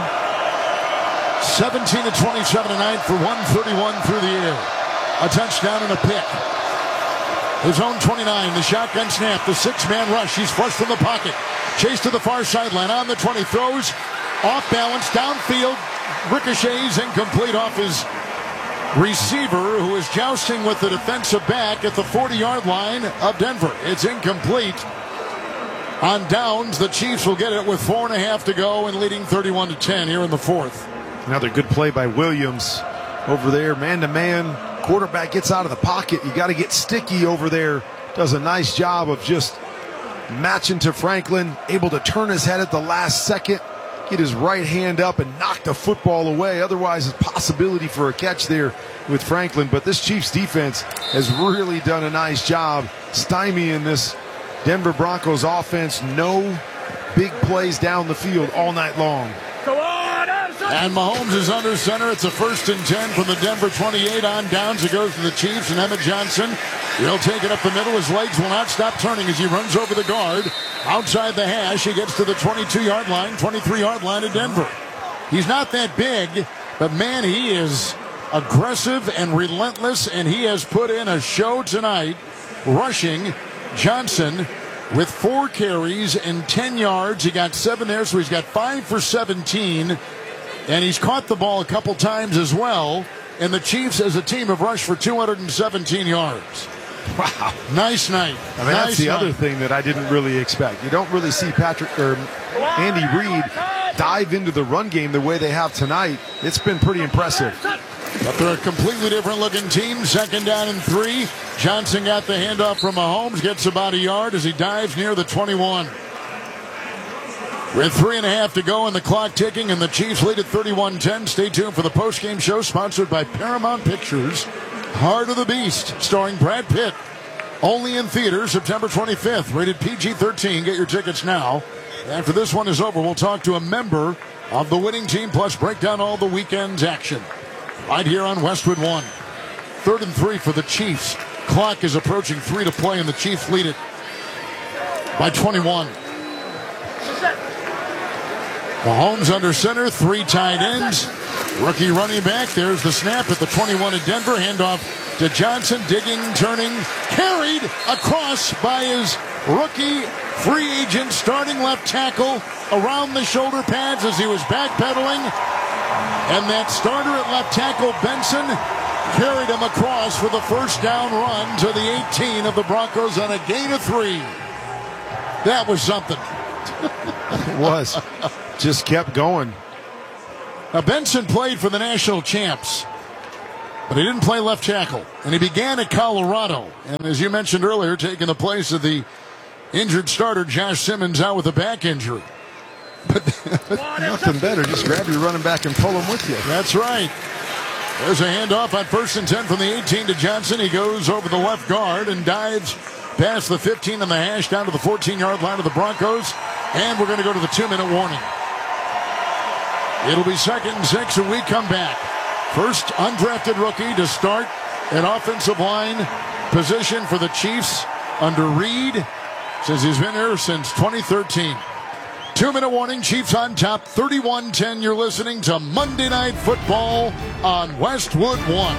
17-27 tonight for 131 through the air. A touchdown and a pick. His own 29, the shotgun snap, the 6-man rush. He's flushed from the pocket. Chase to the far sideline on the 20. Throws off balance, downfield. Ricochets incomplete off his receiver, who is jousting with the defensive back at the 40-yard line of Denver. It's incomplete. On downs, the Chiefs will get it with 4.5 to go and leading 31-10 here in the 4th. Another good play by Williams over there, man-to-man. Quarterback gets out of the pocket. You got to get sticky over there. Does a nice job of just matching to Franklin, able to turn his head at the last second, get his right hand up and knock the football away. Otherwise, a possibility for a catch there with Franklin. But this Chiefs defense has really done a nice job stymieing this Denver Broncos offense. No big plays down the field all night long. And Mahomes is under center. It's a 1st and 10 from the Denver 28. On downs, it goes to the Chiefs, and Emmett Johnson, he'll take it up the middle. His legs will not stop turning as he runs over the guard. Outside the hash, he gets to the 22-yard line, 23-yard line of Denver. He's not that big, but man, he is aggressive and relentless, and he has put in a show tonight, rushing. Johnson with 4 carries and 10 yards. He got 7 there, so he's got 5 for 17. And he's caught the ball a couple times as well. And the Chiefs as a team have rushed for 217 yards. Wow. Nice night. I mean, that's the other thing that I didn't really expect. You don't really see Andy Reid dive into the run game the way they have tonight. It's been pretty impressive. But they're a completely different looking team. 2nd down and 3. Johnson got the handoff from Mahomes. Gets about a yard as he dives near the 21. With 3.5 to go and the clock ticking, and the Chiefs lead at 31-10. Stay tuned for the postgame show sponsored by Paramount Pictures. Heart of the Beast, starring Brad Pitt. Only in theaters September 25th. Rated PG-13. Get your tickets now. After this one is over, we'll talk to a member of the winning team, plus break down all the weekend's action. Right here on Westwood One. 3rd and 3 for the Chiefs. Clock is approaching 3 to play, and the Chiefs lead it by 21. Mahomes under center, 3 tight ends. Rookie running back. There's the snap at the 21 at Denver. Handoff to Johnson. Digging, turning, carried across by his rookie free agent starting left tackle around the shoulder pads as he was backpedaling. And that starter at left tackle, Benson, carried him across for the first down run to the 18 of the Broncos on a gain of 3. That was something. It was. Just kept going. Now, Benson played for the national champs, but he didn't play left tackle. And he began at Colorado. And as you mentioned earlier, taking the place of the injured starter, Josh Simmons, out with a back injury. But nothing better. Just grab your running back and pull him with you. That's right. There's a handoff on 1st and 10 from the 18 to Johnson. He goes over the left guard and dives past the 15 and the hash down to the 14-yard line of the Broncos. And we're going to go to the 2-minute warning. It'll be 2nd and 6 when we come back. First undrafted rookie to start an offensive line position for the Chiefs under Reed, since he's been here since 2013. 2-minute warning, Chiefs on top, 31-10. You're listening to Monday Night Football on Westwood One.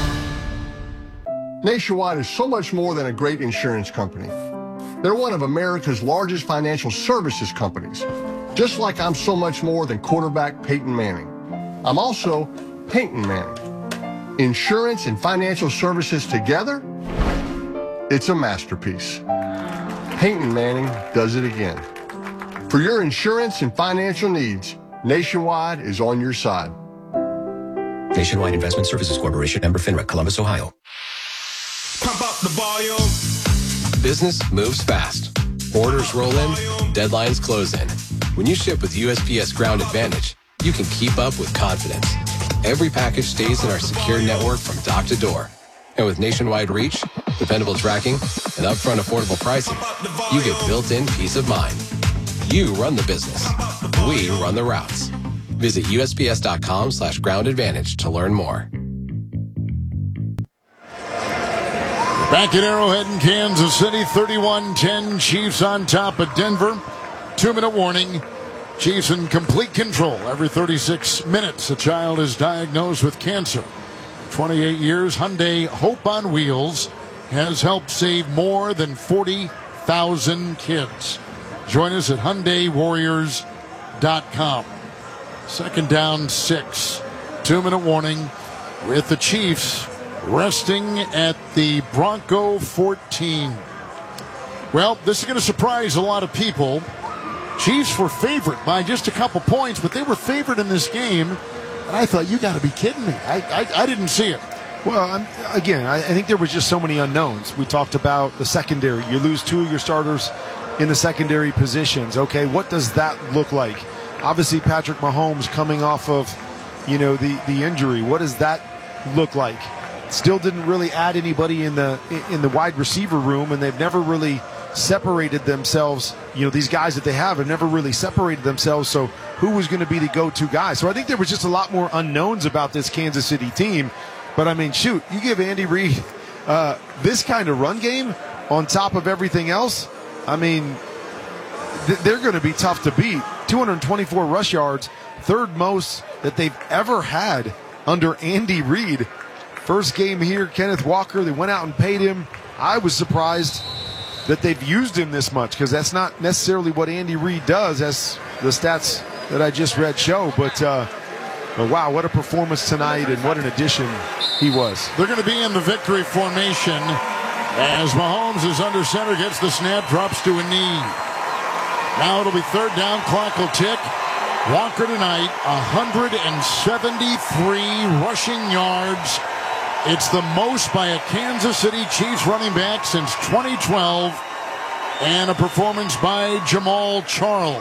Nationwide is so much more than a great insurance company. They're one of America's largest financial services companies. Just like I'm so much more than quarterback Peyton Manning. I'm also Peyton Manning. Insurance and financial services together, it's a masterpiece. Peyton Manning does it again. For your insurance and financial needs, Nationwide is on your side. Nationwide Investment Services Corporation, member FINRA, Columbus, Ohio. Pump up the volume. Business moves fast. Orders roll in, deadlines close in. When you ship with USPS Ground Advantage, you can keep up with confidence. Every package stays in our secure network from dock to door. And with nationwide reach, dependable tracking, and upfront affordable pricing, you get built-in peace of mind. You run the business. We run the routes. Visit USPS.com/Ground Advantage to learn more. Back at Arrowhead in Kansas City, 31-10. Chiefs on top of Denver. 2-minute warning. Chiefs in complete control. Every 36 minutes, a child is diagnosed with cancer. 28 years, Hyundai Hope on Wheels has helped save more than 40,000 kids. Join us at HyundaiWarriors.com. 2nd down, 6. 2-minute warning with the Chiefs resting at the Bronco 14. Well, this is going to surprise a lot of people. Chiefs were favored by just a couple points, but they were favored in this game. And I thought, you got to be kidding me. I didn't see it. Well, I think there was just so many unknowns. We talked about the secondary. You lose 2 of your starters in the secondary positions. Okay, what does that look like? Obviously, Patrick Mahomes coming off of, the injury. What does that look like? Still didn't really add anybody in the wide receiver room, and they've never really separated themselves. These guys that they have never really separated themselves. So who was going to be the go-to guy? So I think there was just a lot more unknowns about this Kansas City team. But I mean, shoot, you give Andy Reid this kind of run game on top of everything else. I mean, they're going to be tough to beat. 224 rush yards, 3rd most that they've ever had under Andy Reid. First game here, Kenneth Walker, they went out and paid him. I was surprised that they've used him this much, because that's not necessarily what Andy Reid does, as the stats that I just read show. But wow, what a performance tonight, and what an addition he was. They're going to be in the victory formation as Mahomes is under center, gets the snap, drops to a knee. Now it'll be 3rd down, clock will tick. Walker tonight, 173 rushing yards. It's the most by a Kansas City Chiefs running back since 2012, and a performance by Jamal Charles.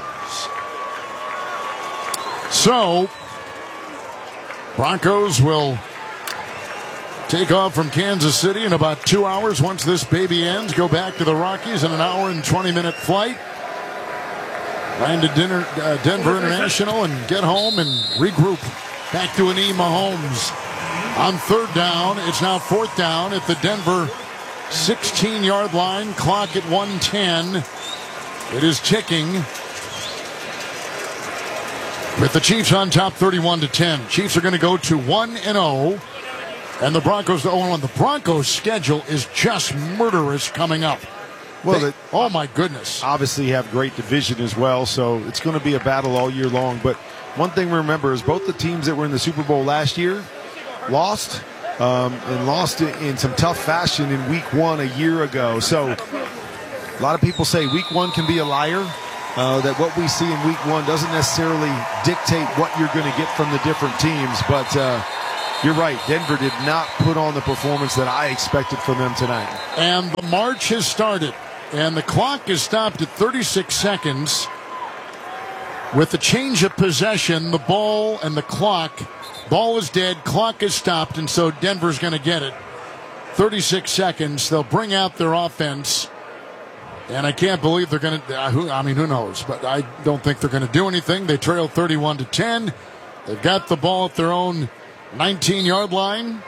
So, Broncos will take off from Kansas City in about 2 hours. Once this baby ends, go back to the Rockies in an hour and 20-minute flight. Land at Denver International and get home and regroup. Back to an E. Mahomes. On 3rd down, it's now 4th down at the Denver 16-yard line. Clock at 1:10. It is ticking. With the Chiefs on top 31-10. Chiefs are going to go to 1-0. And the Broncos to 0-1. The Broncos' schedule is just murderous coming up. Well, oh my goodness. Obviously have great division as well, so it's going to be a battle all year long. But one thing to remember is both the teams that were in the Super Bowl last year lost, and lost in some tough fashion in week 1 a year ago. So a lot of people say week 1 can be a liar, that what we see in week 1 doesn't necessarily dictate what you're going to get from the different teams. But you're right, Denver did not put on the performance that I expected from them tonight. And the march has started. And the clock is stopped at 36 seconds. With the change of possession, the ball and the clock. Ball is dead, clock is stopped, and so Denver's going to get it. 36 seconds. They'll bring out their offense. And I can't believe they're going to, who knows? But I don't think they're going to do anything. They trail 31-10. They've got the ball at their own 19-yard line.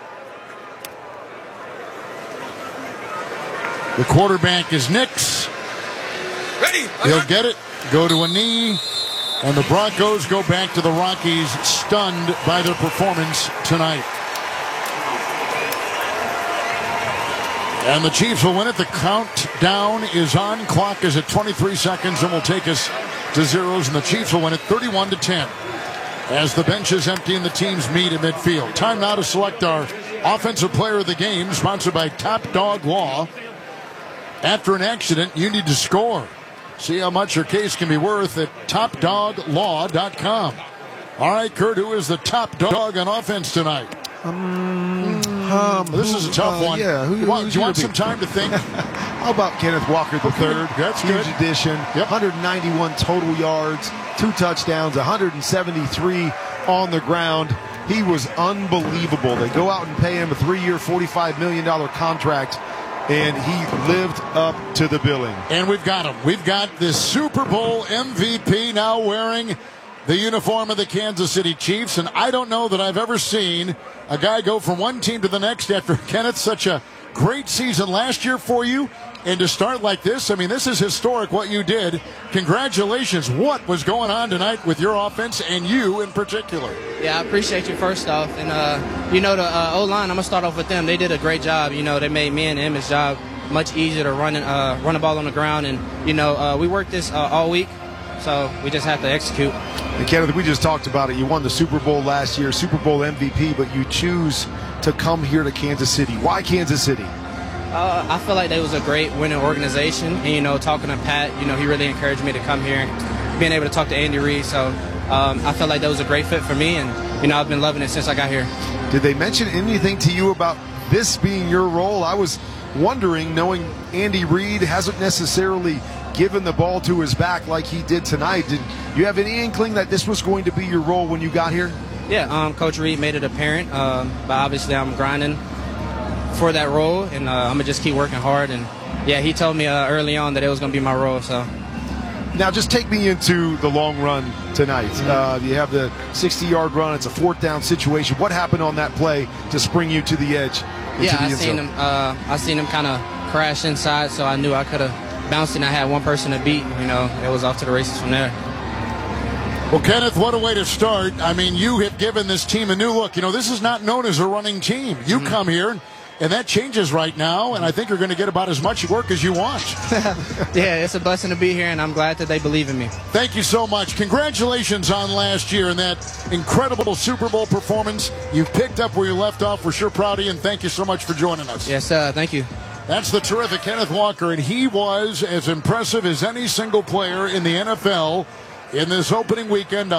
The quarterback is Nix. Ready? He'll get it, go to a knee, and the Broncos go back to the Rockies, stunned by their performance tonight. And the Chiefs will win it. The countdown is on. Clock is at 23 seconds and will take us to zeros, and the Chiefs will win it 31-10. As the bench is empty and the teams meet at midfield. Time now to select our offensive player of the game, sponsored by Top Dog Law. After an accident, you need to score. See how much your case can be worth at TopDogLaw.com. All right, Kurt, who is the top dog on offense tonight? This is a tough one. Yeah, do you want some time to think? How about Kenneth Walker III? That's huge good. addition. Yep. 191 total yards, 2 touchdowns, 173 on the ground. He was unbelievable. They go out and pay him a 3-year, $45 million contract, and he lived up to the billing. And we've got him. We've got this Super Bowl MVP now wearing the uniform of the Kansas City Chiefs, and I don't know that I've ever seen a guy go from one team to the next after, Kenneth, such a great season last year for you, and to start like this. I mean, this is historic what you did. Congratulations. What was going on tonight with your offense and you in particular? Yeah, I appreciate you first off. And, the O-line, I'm going to start off with them. They did a great job. They made me and Emmett's job much easier to run the ball on the ground. And, we worked this all week, so we just have to execute. And Kenneth, we just talked about it. You won the Super Bowl last year, Super Bowl MVP, but you choose to come here to Kansas City. Why Kansas City? I feel like they was a great winning organization. And, talking to Pat, he really encouraged me to come here and being able to talk to Andy Reid. So I felt like that was a great fit for me. And, I've been loving it since I got here. Did they mention anything to you about this being your role? I was wondering, knowing Andy Reid hasn't necessarily given the ball to his back like he did tonight. Did you have any inkling that this was going to be your role when you got here? Yeah, Coach Reid made it apparent, but obviously I'm grinding for that role, and I'm going to just keep working hard. And, yeah, he told me early on that it was going to be my role. So now just take me into the long run tonight. You have the 60-yard run. It's a 4th down situation. What happened on that play to spring you to the edge? Yeah, I seen him kind of crash inside, so I knew I could have bounced and I had one person to beat. It was off to the races from there. Well, Kenneth, what a way to start. I mean, you have given this team a new look. This is not known as a running team. You come here, and that changes right now, and I think you're going to get about as much work as you want. Yeah, it's a blessing to be here, and I'm glad that they believe in me. Thank you so much. Congratulations on last year and that incredible Super Bowl performance. You've picked up where you left off. We're sure proud of you, and thank you so much for joining us. Yes, thank you. That's the terrific Kenneth Walker, and he was as impressive as any single player in the NFL in this opening weekend,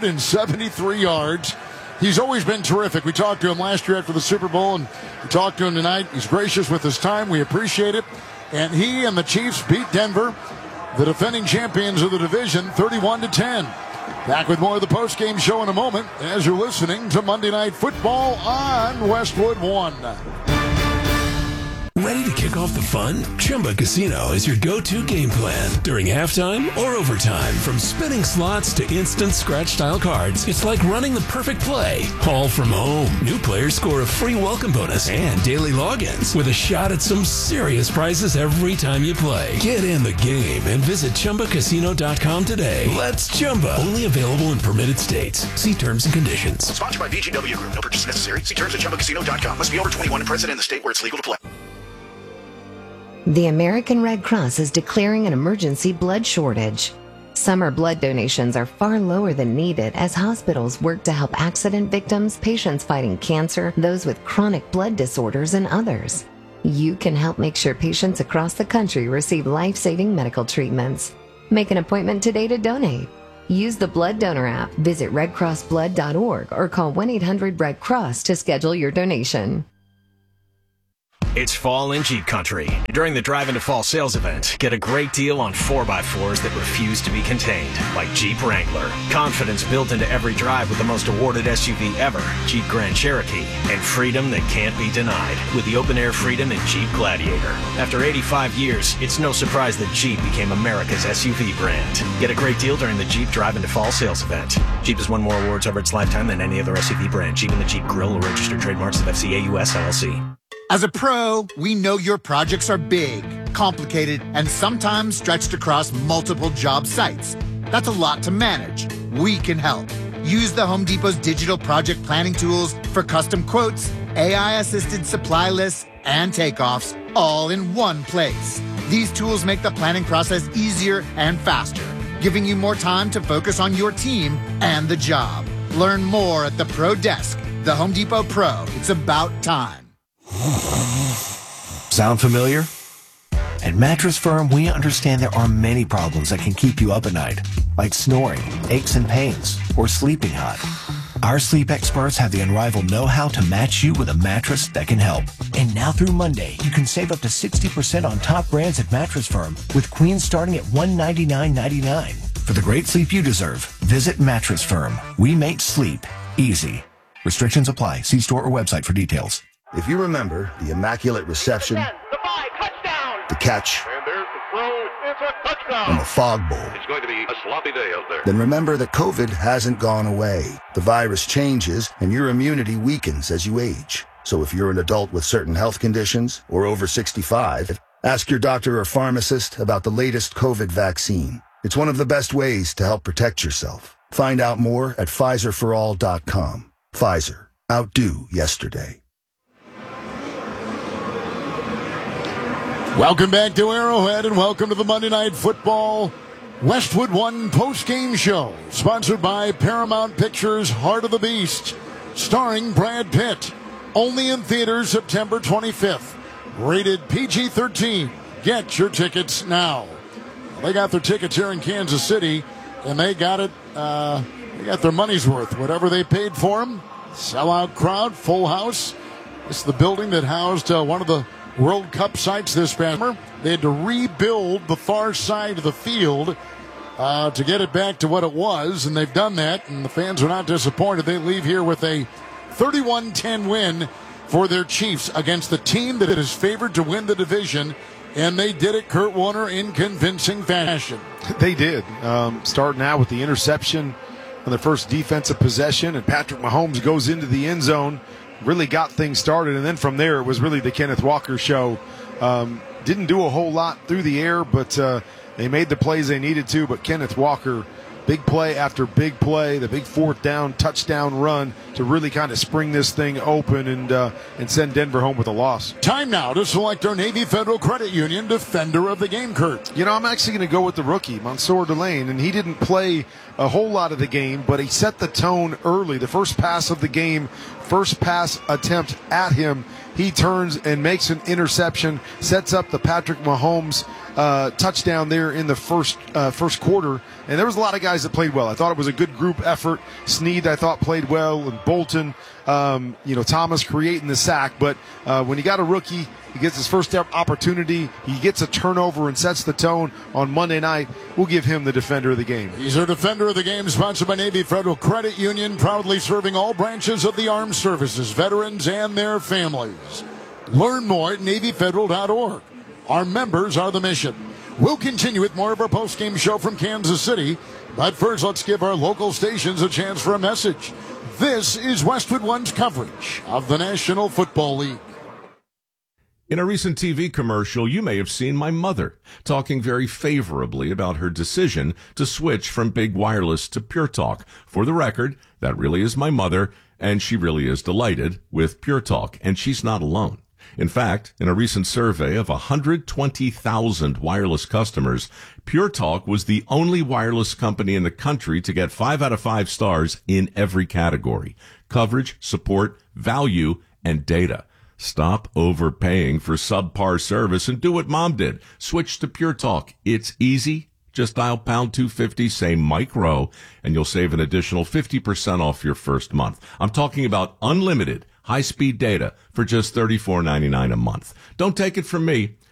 173 yards. He's always been terrific. We talked to him last year after the Super Bowl, and we talked to him tonight. He's gracious with his time. We appreciate it. And he and the Chiefs beat Denver, the defending champions of the division, 31-10. Back with more of the postgame show in a moment as you're listening to Monday Night Football on Westwood One. Ready to kick off the fun? Chumba Casino is your go-to game plan during halftime or overtime. From spinning slots to instant scratch-style cards, it's like running the perfect play, all from home. New players score a free welcome bonus and daily logins with a shot at some serious prizes every time you play. Get in the game and visit ChumbaCasino.com today. Let's Chumba. Only available in permitted states. See terms and conditions. Sponsored by VGW Group. No purchase necessary. See terms at ChumbaCasino.com. Must be over 21 and present in the state where it's legal to play. The American Red Cross is declaring an emergency blood shortage. Summer blood donations are far lower than needed as hospitals work to help accident victims, patients fighting cancer, those with chronic blood disorders, and others. You can help make sure patients across the country receive life-saving medical treatments. Make an appointment today to donate. Use the Blood Donor app, visit redcrossblood.org, or call 1-800-RED-CROSS to schedule your donation. It's fall in Jeep country. During the Drive into Fall sales event, get a great deal on 4x4s that refuse to be contained, like Jeep Wrangler. Confidence built into every drive with the most awarded SUV ever, Jeep Grand Cherokee. And freedom that can't be denied with the open-air Freedom and Jeep Gladiator. After 85 years, it's no surprise that Jeep became America's SUV brand. Get a great deal during the Jeep Drive into Fall sales event. Jeep has won more awards over its lifetime than any other SUV brand. Jeep and the Jeep Grill are registered trademarks of FCA US LLC. As a pro, we know your projects are big, complicated, and sometimes stretched across multiple job sites. That's a lot to manage. We can help. Use the Home Depot's digital project planning tools for custom quotes, AI-assisted supply lists, and takeoffs, all in one place. These tools make the planning process easier and faster, giving you more time to focus on your team and the job. Learn more at the Pro Desk. The Home Depot Pro. It's about time. Sound familiar? At Mattress Firm, we understand there are many problems that can keep you up at night, like snoring, aches and pains, or sleeping hot. Our sleep experts have the unrivaled know-how to match you with a mattress that can help. And now through Monday, you can save up to 60% on top brands at Mattress Firm, with queens starting at $199.99. For the great sleep you deserve, visit Mattress Firm. We make sleep easy. Restrictions apply. See store or website for details. If you remember the immaculate reception, the catch, and the fog bowl, it's going to be a sloppy day out there. Then remember that COVID hasn't gone away. The virus changes and your immunity weakens as you age. So if you're an adult with certain health conditions or over 65, ask your doctor or pharmacist about the latest COVID vaccine. It's one of the best ways to help protect yourself. Find out more at PfizerForAll.com. Pfizer. Outdo yesterday. Welcome back to Arrowhead and welcome to the Monday Night Football Westwood One post-game show, sponsored by Paramount Pictures' Heart of the Beast, starring Brad Pitt. Only in theaters September 25th. Rated PG-13. Get your tickets now. They got their tickets here in Kansas City, and they got it. They got their money's worth. Whatever they paid for them, sellout crowd, full house. This is the building that housed one of the World Cup sites this past summer. They had to rebuild the far side of the field to get it back to what it was, and they've done that, and the fans are not disappointed. They leave here with a 31-10 win for their Chiefs against the team that is favored to win the division, and they did it, Kurt Warner, in convincing fashion. They did, starting out with the interception on their first defensive possession, and Patrick Mahomes goes into the end zone, really got things started, and then from there it was really the Kenneth Walker show. Didn't do a whole lot through the air, but they made the plays they needed to. But Kenneth Walker, big play after big play, the big fourth down touchdown run to really kind of spring this thing open and send Denver home with a loss. Time now to select our Navy Federal Credit Union Defender of the Game, Kurt. You know, I'm actually going to go with the rookie, Mansour Delane, and he didn't play a whole lot of the game, but he set the tone early. The first pass of the game, first pass attempt at him, he turns and makes an interception, sets up the Patrick Mahomes touchdown there in the first quarter. And there was a lot of guys that played well. I thought it was a good group effort. Snead, I thought, played well, and Bolton, Thomas creating the sack. But when you got a rookie, he gets his first opportunity, he gets a turnover and sets the tone on Monday night. We'll give him the Defender of the Game. He's our Defender of the Game, sponsored by Navy Federal Credit Union, proudly serving all branches of the armed services, veterans and their families. Learn more at NavyFederal.org. Our members are the mission. We'll continue with more of our post-game show from Kansas City. But first, let's give our local stations a chance for a message. This is Westwood One's coverage of the National Football League. In a recent TV commercial, you may have seen my mother talking very favorably about her decision to switch from Big Wireless to Pure Talk. For the record, that really is my mother, and she really is delighted with Pure Talk, and she's not alone. In fact, in a recent survey of 120,000 wireless customers, Pure Talk was the only wireless company in the country to get 5 out of 5 stars in every category: coverage, support, value, and data. Stop overpaying for subpar service and do what Mom did. Switch to Pure Talk. It's easy. Just dial pound 250, say Mike Rowe, and you'll save an additional 50% off your first month. I'm talking about unlimited high-speed data for just $34.99 a month. Don't take it from me.